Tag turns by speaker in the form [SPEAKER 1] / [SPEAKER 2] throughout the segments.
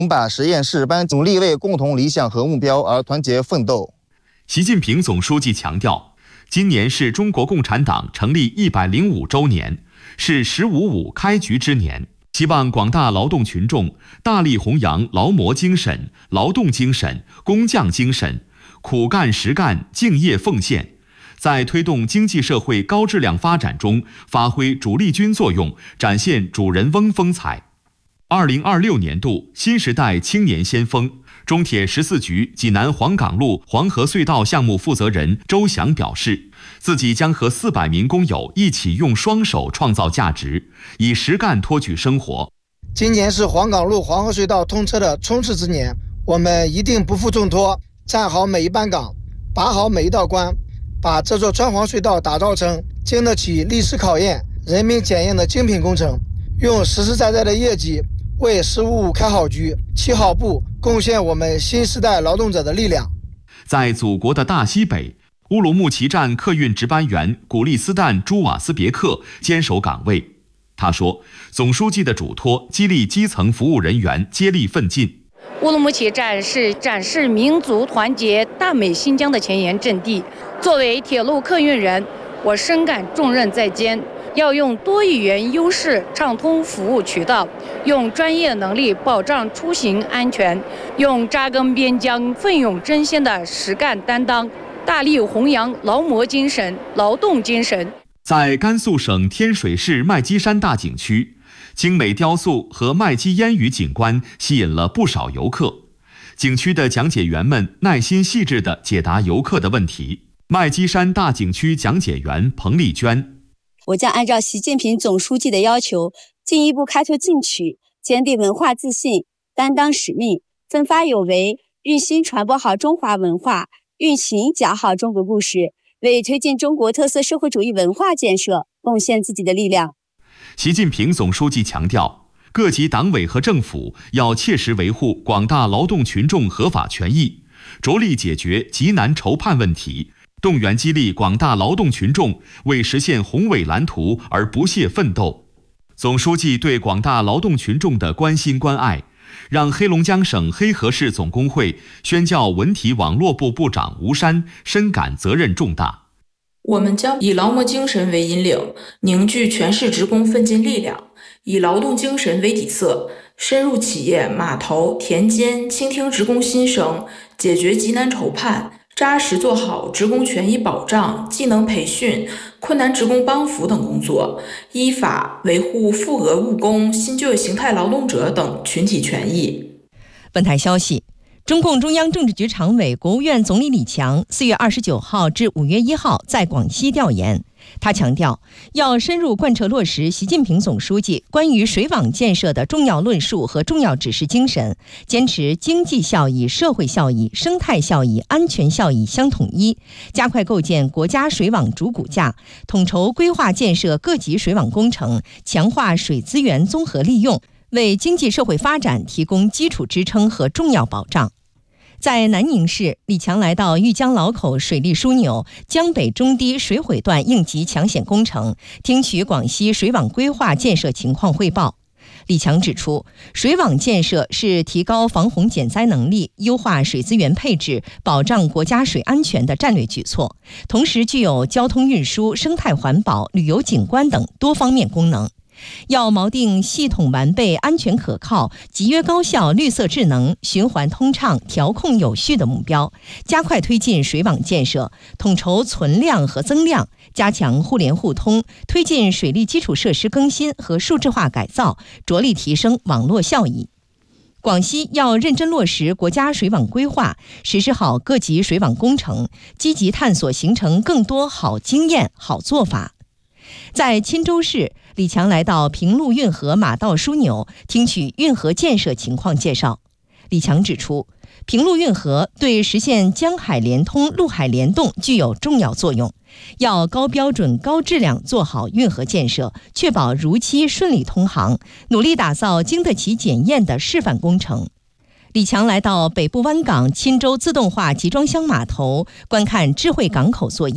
[SPEAKER 1] 我们把实验室班努力为共同理想和目标而团结奋斗。
[SPEAKER 2] 习近平总书记强调，今年是中国共产党成立105周年，是“15.5”开局之年，希望广大劳动群众大力弘扬劳模精神、劳动精神、工匠精神，苦干实干、敬业奉献，在推动经济社会高质量发展中发挥主力军作用，展现主人翁风采。2026年度新时代青年先锋，中铁14局济南黄岗路黄河隧道项目负责人周翔表示，自己将和400名工友一起用双手创造价值，以实干托举生活。
[SPEAKER 3] 今年是黄岗路黄河隧道通车的冲刺之年，我们一定不负重托，站好每一班岗，把好每一道关，把这座川黄隧道打造成经得起历史考验、人民检验的精品工程，用实实在在的业绩为“15.5”开好局、起好步，贡献我们新时代劳动者的力量。
[SPEAKER 2] 在祖国的大西北，乌鲁木齐站客运值班员古利斯坦·朱瓦斯别克坚守岗位。他说，总书记的嘱托激励基层服务人员接力奋进。
[SPEAKER 4] 乌鲁木齐站是展示民族团结大美新疆的前沿阵地。作为铁路客运人，我深感重任在肩，要用多语言优势畅通服务渠道，用专业能力保障出行安全，用扎根边疆、奋勇争先的实干担当，大力弘扬劳模精神、劳动精神。
[SPEAKER 2] 在甘肃省天水市麦积山大景区，精美雕塑和麦积烟雨景观吸引了不少游客。景区的讲解员们耐心细致地解答游客的问题。麦积山大景区讲解员彭丽娟：
[SPEAKER 5] 我将按照习近平总书记的要求，进一步开拓进取，坚定文化自信，担当使命，奋发有为，用心传播好中华文化，用情讲好中国故事，为推进中国特色社会主义文化建设贡献自己的力量。
[SPEAKER 2] 习近平总书记强调，各级党委和政府要切实维护广大劳动群众合法权益，着力解决急难愁盼问题，动员激励广大劳动群众为实现宏伟蓝图而不懈奋斗。总书记对广大劳动群众的关心关爱，让黑龙江省黑河市总工会宣教文体网络部部长吴山深感责任重大。
[SPEAKER 6] 我们将以劳模精神为引领，凝聚全市职工奋进力量，以劳动精神为底色，深入企业、码头、田间，倾听职工心声，解决急难愁盼，扎实做好职工权益保障、技能培训、困难职工帮扶等工作，依法维护富额务工、新就业形态劳动者等群体权益。
[SPEAKER 7] 本台消息，中共中央政治局常委、国务院总理李强4月29号至5月1号在广西调研。他强调，要深入贯彻落实习近平总书记关于水网建设的重要论述和重要指示精神，坚持经济效益、社会效益、生态效益、安全效益相统一，加快构建国家水网主骨架，统筹规划建设各级水网工程，强化水资源综合利用，为经济社会发展提供基础支撑和重要保障。在南宁市，李强来到豫江老口水利枢纽江北中堤水毁段应急抢险工程，听取广西水网规划建设情况汇报。李强指出，水网建设是提高防洪减灾能力、优化水资源配置、保障国家水安全的战略举措，同时具有交通运输、生态环保、旅游景观等多方面功能。要锚定系统完备、安全可靠、集约高效、绿色智能、循环通畅、调控有序的目标，加快推进水网建设，统筹存量和增量，加强互联互通，推进水利基础设施更新和数字化改造，着力提升网络效益。广西要认真落实国家水网规划，实施好各级水网工程，积极探索形成更多好经验、好做法。在钦州市，李强来到平陆运河马道枢纽，听取运河建设情况介绍。李强指出，平陆运河对实现江海联通、陆海联动具有重要作用，要高标准、高质量做好运河建设，确保如期顺利通航，努力打造经得起检验的示范工程。李强来到北部湾港钦州自动化集装箱码头，观看智慧港口作业。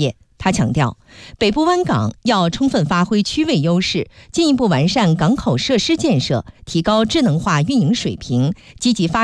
[SPEAKER 7] 他强调，北部湾港要充分发挥区位优势，进一步完善港口设施建设，提高智能化运营水平，积极发